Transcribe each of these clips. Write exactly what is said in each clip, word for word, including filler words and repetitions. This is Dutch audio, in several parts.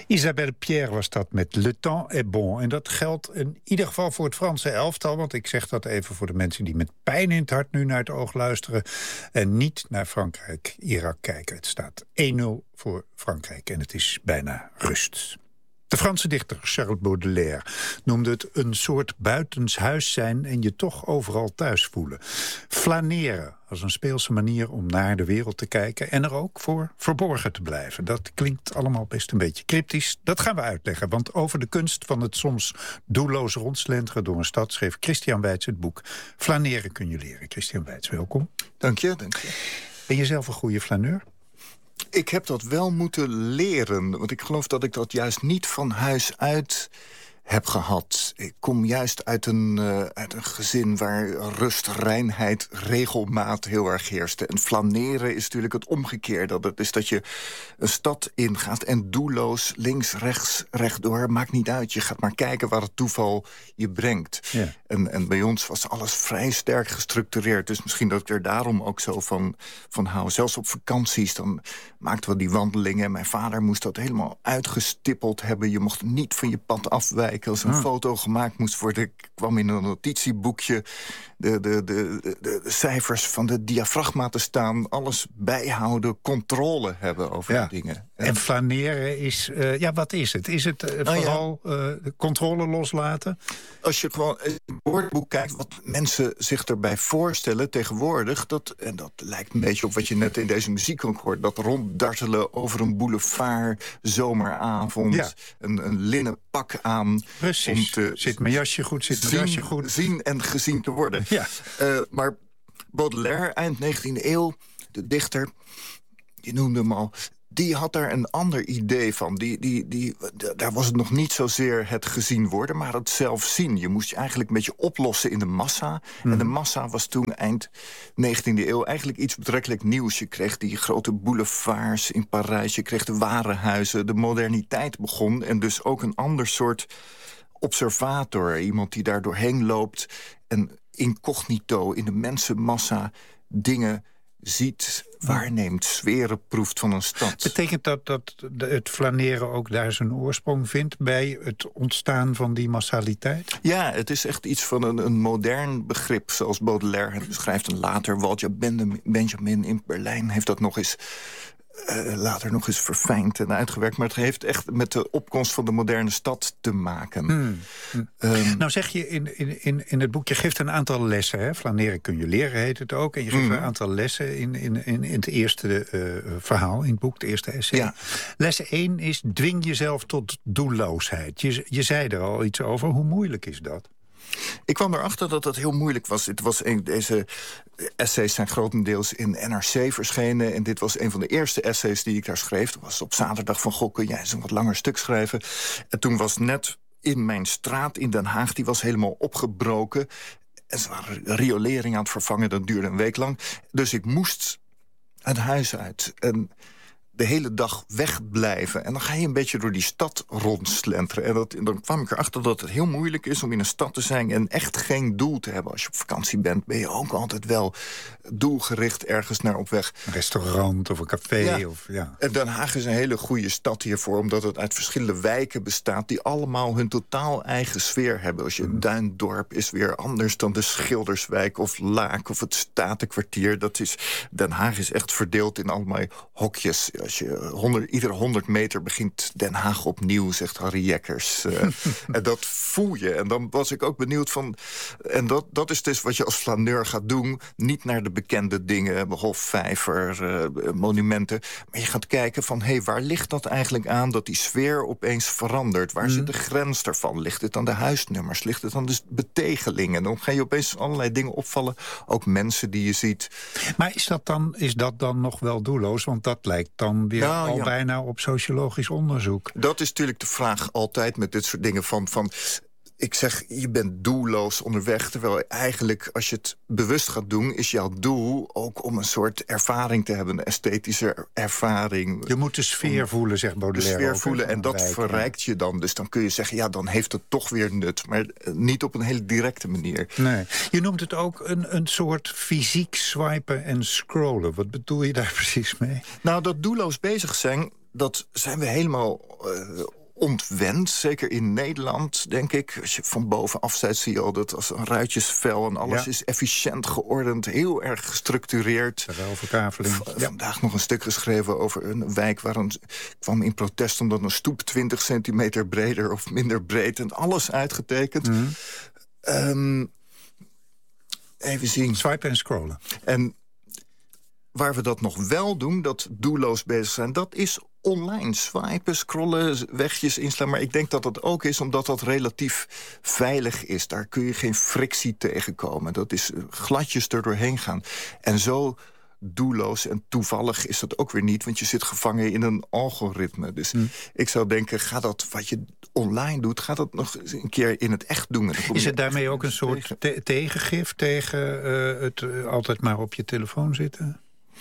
Isabelle Pierre was dat met Le Temps est bon. En dat geldt in ieder geval voor het Franse elftal. Want ik zeg dat even voor de mensen die met pijn in het hart nu naar het oog luisteren. En niet naar Frankrijk, Irak kijken. Het staat één nul voor Frankrijk en het is bijna rust. De Franse dichter Charles Baudelaire noemde het een soort buitenshuis zijn en je toch overal thuis voelen. Flaneren als een speelse manier om naar de wereld te kijken en er ook voor verborgen te blijven. Dat klinkt allemaal best een beetje cryptisch. Dat gaan we uitleggen, want over de kunst van het soms doelloos rondslenteren door een stad schreef Christian Weitz het boek Flaneren kun je leren. Christian Weitz, welkom. Dank je, dank je. Ben je zelf een goede flaneur? Ik heb dat wel moeten leren, want ik geloof dat ik dat juist niet van huis uit heb gehad. Ik kom juist uit een, uh, uit een gezin waar rust, reinheid, regelmaat heel erg heerste. En flaneren is natuurlijk het omgekeerde. Dat is dat je een stad ingaat en doelloos links, rechts, rechtdoor, maakt niet uit. Je gaat maar kijken waar het toeval je brengt. Ja. En, en bij ons was alles vrij sterk gestructureerd. Dus misschien dat ik er daarom ook zo van, van hou. Zelfs op vakanties, dan maakten we die wandelingen. Mijn vader moest dat helemaal uitgestippeld hebben. Je mocht niet van je pad afwijken. Als een ah. foto gemaakt moest worden, ik kwam in een notitieboekje de, de, de, de, de cijfers van de diafragma te staan. Alles bijhouden, controle hebben over ja. dingen. En flaneren is, uh, ja, wat is het? Is het uh, nou vooral ja. uh, de controle loslaten? Als je gewoon in het woordenboek kijkt wat mensen zich erbij voorstellen tegenwoordig, dat, en dat lijkt een beetje op wat je net in deze muziek ook hoort, dat ronddartelen over een boulevard, zomeravond, ja. een, een linnen pak aan. Precies. Om te zit mijn jasje goed, zit mijn zien, jasje goed. Zien en gezien te worden. Ja. Uh, maar Baudelaire, eind negentiende eeuw, de dichter, je noemde hem al, die had daar een ander idee van. Die, die, die, daar was het nog niet zozeer het gezien worden, maar het zelf zien. Je moest je eigenlijk een beetje oplossen in de massa. Hmm. En de massa was toen eind negentiende eeuw eigenlijk iets betrekkelijk nieuws. Je kreeg die grote boulevards in Parijs, je kreeg de warenhuizen, de moderniteit begon en dus ook een ander soort observator. Iemand die daar doorheen loopt en incognito in de mensenmassa dingen ziet, waarneemt, sferen proeft van een stad. Betekent dat dat het flaneren ook daar zijn oorsprong vindt bij het ontstaan van die massaliteit? Ja, het is echt iets van een, een modern begrip, zoals Baudelaire het beschrijft. En later Walter Benjamin in Berlijn heeft dat nog eens Uh, later nog eens verfijnd en uitgewerkt. Maar het heeft echt met de opkomst van de moderne stad te maken. Hmm. Um, nou zeg je in, in, in het boek, je geeft een aantal lessen. Hè? Flaneren kun je leren, heet het ook. En je geeft mm. een aantal lessen in, in, in, in het eerste uh, verhaal, in het boek, het eerste essay. Ja. Les één is, dwing jezelf tot doelloosheid. Je, je zei er al iets over. Hoe moeilijk is dat? Ik kwam erachter dat dat heel moeilijk was. Het was een, deze essays zijn grotendeels in N R C verschenen. En dit was een van de eerste essays die ik daar schreef. Dat was op zaterdag van, goh, kun jij eens een wat langer stuk schrijven? En toen was net in mijn straat in Den Haag, die was helemaal opgebroken. En ze waren riolering aan het vervangen, dat duurde een week lang. Dus ik moest het huis uit. En de hele dag wegblijven. En dan ga je een beetje door die stad rondslenteren. En, dat, en dan kwam ik erachter dat het heel moeilijk is om in een stad te zijn en echt geen doel te hebben. Als je op vakantie bent, ben je ook altijd wel doelgericht ergens naar op weg. Een restaurant of een café. Ja. Of, ja. En Den Haag is een hele goede stad hiervoor, omdat het uit verschillende wijken bestaat die allemaal hun totaal eigen sfeer hebben. Als je mm. Duindorp is weer anders dan de Schilderswijk of Laak of het Statenkwartier. Dat is, Den Haag is echt verdeeld in allemaal hokjes. Als je honderd, iedere honderd meter begint Den Haag opnieuw, zegt Harry Jekkers. Uh, en dat voel je. En dan was ik ook benieuwd van. En dat, dat is dus wat je als flaneur gaat doen. Niet naar de bekende dingen, Hofvijver, uh, monumenten. Maar je gaat kijken van, hé, hey, waar ligt dat eigenlijk aan dat die sfeer opeens verandert? Waar mm. zit de grens daarvan? Ligt het aan de huisnummers? Ligt het aan de betegelingen? Dan ga je opeens allerlei dingen opvallen. Ook mensen die je ziet. Maar is dat dan, is dat dan nog wel doelloos? Want dat lijkt dan weer ja, al ja. bijna op sociologisch onderzoek. Dat is natuurlijk de vraag altijd met dit soort dingen van, van ik zeg, je bent doelloos onderweg, terwijl eigenlijk, als je het bewust gaat doen, is jouw doel ook om een soort ervaring te hebben, een esthetische ervaring. Je moet de sfeer om, voelen, zegt Baudelaire. De sfeer ook, voelen, en dat wijk, verrijkt ja. je dan. Dus dan kun je zeggen, ja, dan heeft het toch weer nut, maar niet op een hele directe manier. Nee. Je noemt het ook een, een soort fysiek swipen en scrollen. Wat bedoel je daar precies mee? Nou, dat doelloos bezig zijn, dat zijn we helemaal uh, ontwend. Zeker in Nederland, denk ik. Als je van bovenaf ziet, zie je al dat als een ruitjesvel en alles ja. is efficiënt geordend, heel erg gestructureerd. De ruilverkaveling. V- ja. Vandaag nog een stuk geschreven over een wijk waar een kwam in protest omdat een stoep twintig centimeter breder of minder breed en alles uitgetekend. Mm-hmm. Um, even zien. Swipen en scrollen. En waar we dat nog wel doen, dat doelloos bezig zijn, dat is online. Swipen, scrollen, wegjes inslaan. Maar ik denk dat dat ook is omdat dat relatief veilig is. Daar kun je geen frictie tegenkomen. Dat is gladjes er doorheen gaan. En zo doelloos en toevallig is dat ook weer niet, want je zit gevangen in een algoritme. Dus hmm. ik zou denken, ga dat wat je online doet, ga dat nog eens een keer in het echt doen. Is het daarmee ook een soort te- tegengif tegen uh, het uh, altijd maar op je telefoon zitten?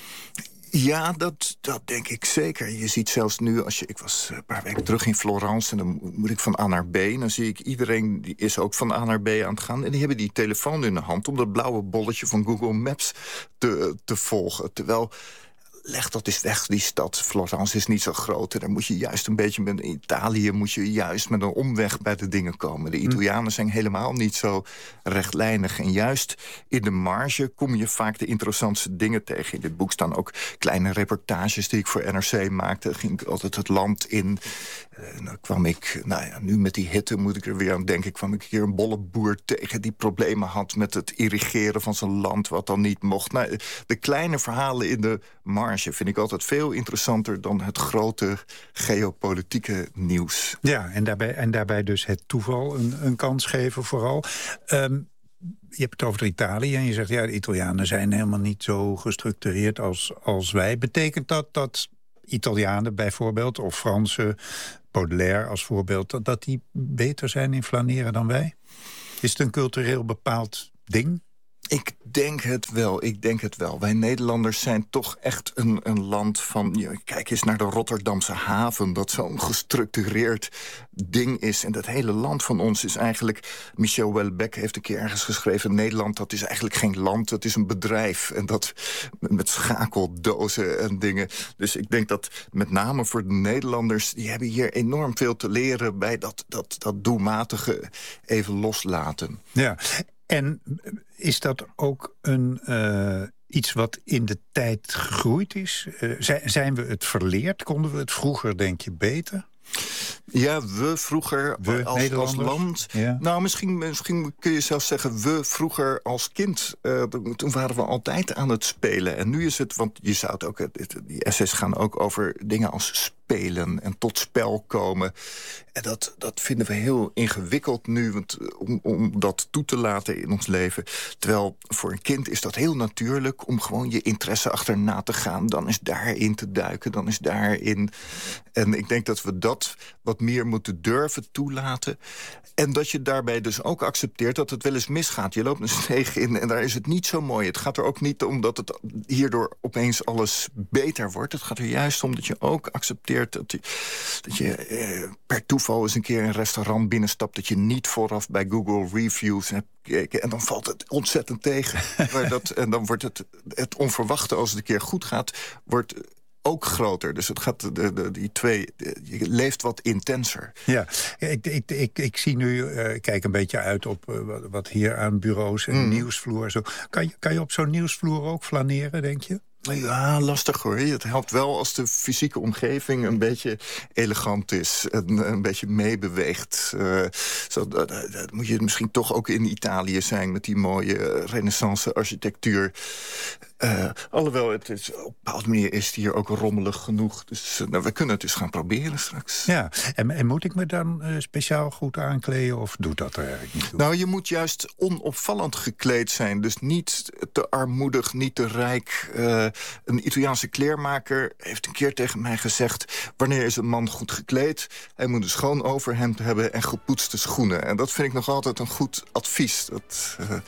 Ja, dat, dat denk ik zeker. Je ziet zelfs nu, als je, ik was een paar weken terug in Florence en dan moet ik van A naar B. En dan zie ik iedereen, die is ook van A naar B aan het gaan. En die hebben die telefoon in de hand om dat blauwe bolletje van Google Maps te, te volgen. Terwijl, leg dat eens weg, die stad. Florence is niet zo groot. En daar moet je juist een beetje met Italië moet je juist met een omweg bij de dingen komen. De Italianen zijn helemaal niet zo rechtlijnig. En juist in de marge kom je vaak de interessantste dingen tegen. In dit boek staan ook kleine reportages die ik voor N R C maakte. Ging ik altijd het land in. En dan kwam ik, nou ja, nu met die hitte moet ik er weer aan denken. Kwam ik hier een bolle boer tegen die problemen had met het irrigeren van zijn land, wat dan niet mocht. Nou, de kleine verhalen in de marge vind ik altijd veel interessanter dan het grote geopolitieke nieuws. Ja, en daarbij, en daarbij dus het toeval een, een kans geven vooral. Um, je hebt het over Italië en je zegt, ja, de Italianen zijn helemaal niet zo gestructureerd als, als wij. Betekent dat dat Italianen bijvoorbeeld, of Fransen, Baudelaire als voorbeeld, dat, dat die beter zijn in flaneren dan wij? Is het een cultureel bepaald ding? Ik denk het wel, ik denk het wel. Wij Nederlanders zijn toch echt een, een land van... Ja, kijk eens naar de Rotterdamse haven, dat zo'n gestructureerd ding is. En dat hele land van ons is eigenlijk... Michel Houellebecq heeft een keer ergens geschreven... Nederland, dat is eigenlijk geen land, dat is een bedrijf. En dat met schakeldozen en dingen. Dus ik denk dat met name voor de Nederlanders... die hebben hier enorm veel te leren bij dat, dat, dat doelmatige even loslaten. Ja. En is dat ook een, uh, iets wat in de tijd gegroeid is? Uh, zijn we het verleerd? Konden we het vroeger, denk je, beter? Ja, we vroeger we, als, als land. Ja. Nou, misschien, misschien kun je zelfs zeggen... we vroeger als kind, uh, toen waren we altijd aan het spelen. En nu is het, want je zou het ook... die essays gaan ook over dingen als spelen en tot spel komen. En dat, dat vinden we heel ingewikkeld nu, want, om, om dat toe te laten in ons leven. Terwijl voor een kind is dat heel natuurlijk om gewoon je interesse achterna te gaan. Dan is daarin te duiken, dan is daarin... En ik denk dat we dat wat meer moeten durven toelaten. En dat je daarbij dus ook accepteert dat het wel eens misgaat. Je loopt een steeg in en daar is het niet zo mooi. Het gaat er ook niet om dat het hierdoor opeens alles beter wordt. Het gaat er juist om dat je ook accepteert dat je, dat je eh, per toeval eens een keer een restaurant binnenstapt, dat je niet vooraf bij Google Reviews hebt gekeken. En dan valt het ontzettend tegen. Maar dat, en dan wordt het, het onverwachte, als het een keer goed gaat, wordt ook groter. Dus het gaat de, de, die twee, de, je leeft wat intenser. Ja, ik, ik, ik, ik zie nu, uh, ik kijk een beetje uit op uh, wat, wat hier aan bureaus en mm. nieuwsvloer. Zo. Kan, je, kan je op zo'n nieuwsvloer ook flaneren, denk je? Ja, lastig hoor. Het helpt wel als de fysieke omgeving een beetje elegant is en een beetje meebeweegt. Uh, zo, dat, dat moet je misschien toch ook in Italië zijn met die mooie renaissance architectuur. Uh, alhoewel, het is, op een bepaalde manier is het hier ook rommelig genoeg. Dus uh, nou, we kunnen het dus gaan proberen straks. Ja, en, en moet ik me dan uh, speciaal goed aankleden of doet dat er eigenlijk niet toe? Nou, je moet juist onopvallend gekleed zijn. Dus niet te armoedig, niet te rijk. Uh, een Italiaanse kleermaker heeft een keer tegen mij gezegd: wanneer is een man goed gekleed? Hij moet een schoon overhemd hebben en gepoetste schoenen. En dat vind ik nog altijd een goed advies. Dat... Uh,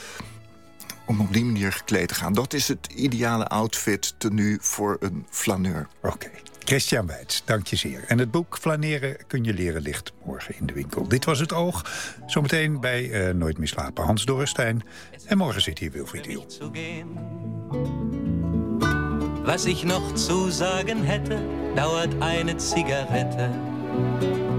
om op die manier gekleed te gaan. Dat is het ideale outfit tenue voor een flaneur. Oké. Okay. Christian Weitz, dank je zeer. En het boek Flaneren kun je leren ligt morgen in de winkel. Dit was Het Oog. Zometeen bij uh, Nooit meer slapen Hans Dorrestein. En morgen zit hier Wilfried Wiel. Was ich noch zu sagen hätte, dauert eine Zigarette.